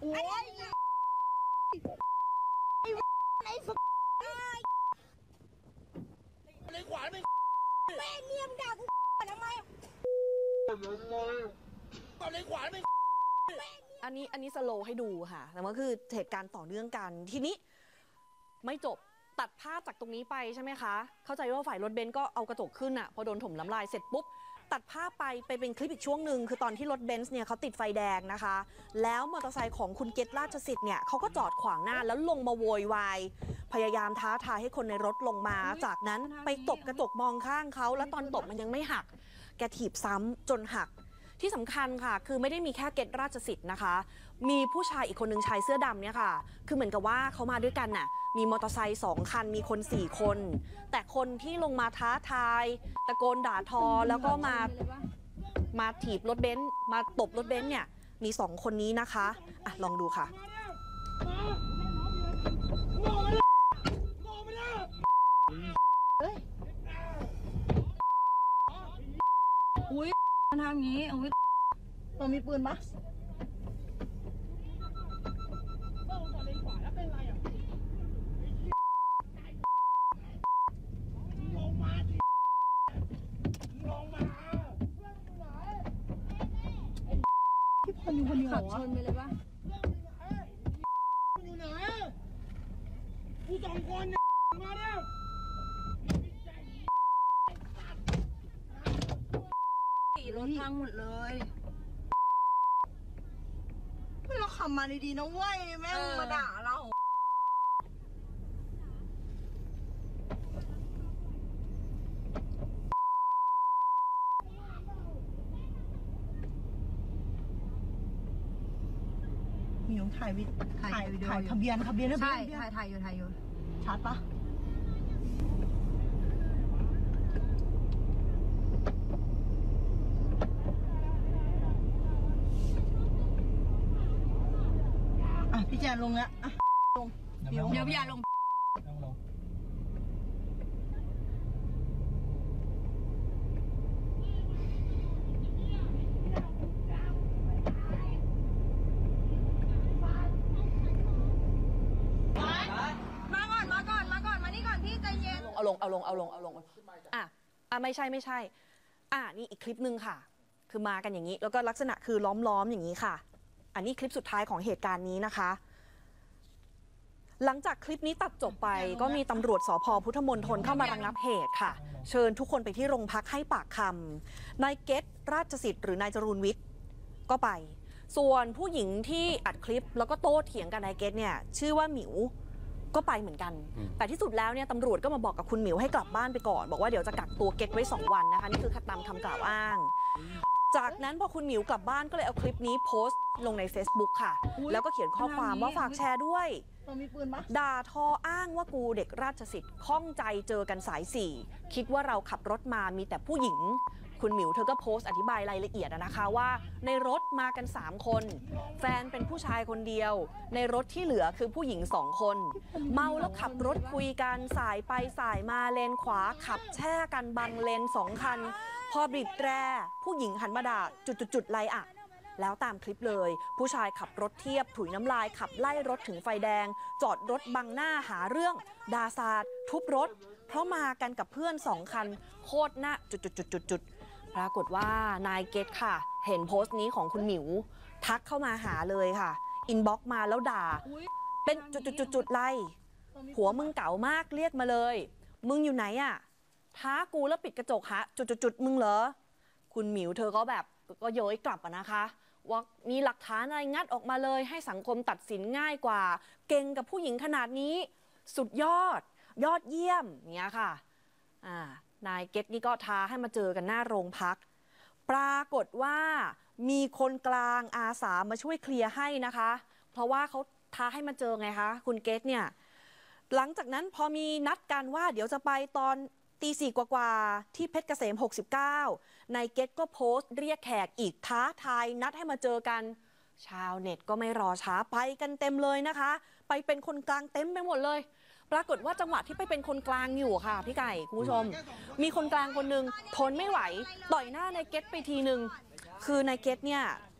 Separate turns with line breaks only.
โอ้ยไอ้สัสเลยขวานไม่แม่เนียมด่ากูทำไมตอนเลยขวานไม่
อันนี้สโลว์ให้ดูค่ะแต่ว่าคือเหตุการณ์ต่อเนื่องกันทีนี้ไม่จบตัดภาพจากตรงนี้ไปใช่ไหมคะเข้าใจว่าฝ่ายรถเบนซ์ก็เอากระจกขึ้นอ่ะพอโดนถมน้ำลายเสร็จปุ๊บตัดภาพไปเป็นคลิปอีกช่วงหนึ่งคือตอนที่รถเบนซ์เนี่ยเขาติดไฟแดงนะคะแล้วมอเตอร์ไซค์ของคุณเกตราชสิทธิ์เนี่ยเขาก็จอดขวางหน้าแล้วลงมาโวยวายพยายามท้าทายให้คนในรถลงมาจากนั้นไปตบกระจกมองข้างเขาแล้วตอนตบมันยังไม่หักแกถีบซ้ำจนหักที่สำคัญค่ะคือไม่ได้มีแค่เกตราชสิทธิ์นะคะมีผู้ชายอีกคนนึงชายเสื้อดำเนี่ยค่ะคือเหมือนกับว่าเขามาด้วยกันน่ะมีมอเตอร์ไซค์2 คันมีคน4 คนแต่คนที่ลงมาท้าทายตะโกนด่าทอแล้วก็มาถีบรถเบนซ์มาตบรถเบนซ์เนี่ยมี2 คนนี้นะคะอ่ะลองดูค่ะ
อุ้ยมันทำอย่างนี้อุ้ย
เรามีปืนปะที่พลอยู่คนเดียว
ขับชนไปเลยปะ
อยู่ไหนกู2 คนเนี่ยมาเนี่ย
ขี่รถพังหมดเลย
เราขับมาดีๆนะเว้ยแม่งมาด่าเรามีน้องถ่ายวิดีโอถ่ายทะเบียน
ใช่ถ่ายอยู่
ชัดปะพี่แจนลงแล้วลง
เดี๋ยวพี่ยาลงมานี่ก่อนพี่ใจเย็น
เอาลงไม่ใช่นี่อีกคลิปหนึ่งค่ะคือมากันอย่างนี้แล้วก็ลักษณะคือล้อมอย่างนี้ค่ะอันนี้คลิปสุดท้ายของเหตุการณ์นี้นะคะหลังจากคลิปนี้ตัดจบไปก็มีตำรวจสภ.พุทธมณฑลเข้ามาระงับเหตุค่ะเชิญทุกคนไปที่โรงพักให้ปากคำนายเกตราชสิทธิ์หรือนายจรูนวิทย์ก็ไปส่วนผู้หญิงที่อัดคลิปแล้วก็โต้เถียงกับนายเกตเนี่ยชื่อว่าหมิวก็ไปเหมือนกันแต่ที่สุดแล้วเนี่ยตำรวจก็มาบอกกับคุณหมิวให้กลับบ้านไปก่อนบอกว่าเดี๋ยวจะกักตัวเกตไว้2 วันนะคะนี่คือตามคำกล่าวอ้างจากนั้นพอคุณหมิวกลับบ้านก็เลยเอาคลิปนี้โพสต์ลงใน Facebook ค่ะแล้วก็เขียนข้อความว่าฝากแชร์ด้วยด่าทออ้างว่ากูเด็กราชสิทธิ์ข้องใจเจอกันสาย 4คิดว่าเราขับรถมามีแต่ผู้หญิงคุณหมิวเธอก็โพสต์อธิบายรายละเอียดนะคะว่าในรถมากัน3 คนแฟนเป็นผู้ชายคนเดียวในรถที่เหลือคือผู้หญิง2 คนเมาแล้วขับรถคุยกันสายไปสายมาเลนขวาขับแช่กันบังเลน2 คันพอบีบแตรผู้หญิงหันมาด่าจุดๆไรอะแล้วตามคลิปเลยผู้ชายขับรถเทียบถุยน้ำลายขับไล่รถถึงไฟแดงจอดรถบังหน้าหาเรื่องด่าสาดทุบรถเพราะมากันกับเพื่อน2 คันโคตรหน้าจุดปรากฏว่านายเกตค่ะเห็นโพสต์นี้ของคุณหมิวทักเข้ามาหาเลยค่ะอินบ็อกซ์มาแล้วด่าเป็นจุดไล่ผัวมึงเก๋ามากเรียกมาเลยมึงอยู่ไหนอะท้ากูแล้วปิดกระจกหาจุดมึงเหรอคุณหมิวเธอก็แบบก็เย้ยกลับนะคะว่ามีหลักฐานอะไรงัดออกมาเลยให้สังคมตัดสินง่ายกว่าเก่งกับผู้หญิงขนาดนี้สุดยอดเยี่ยมเนี้ยค่ะนายเกตนี่ก็ท้าให้มาเจอกันหน้าโรงพักปรากฏว่ามีคนกลางอาสามาช่วยเคลียร์ให้นะคะเพราะว่าเขาท้าให้มาเจอไงคะคุณเกตเนี่ยหลังจากนั้นพอมีนัดกันว่าเดี๋ยวจะไปตอนตี 4 กว่าที่เพชรเกษม69นายเกตก็โพสต์เรียกแขกอีกท้าทายนัดให้มาเจอกันชาวเน็ตก็ไม่รอช้าไปกันเต็มเลยนะคะไปเป็นคนกลางเต็มไปหมดเลยปรากฏว่าจังหวะที่ไปเป็นคนกลางอยู่ค่ะพี่ไก่คุณผู้ชมมีคนกลางคนหนึ่งทนไม่ไหวต่อยหน้านายเกตไปทีนึงคือนายเกตเนี่ย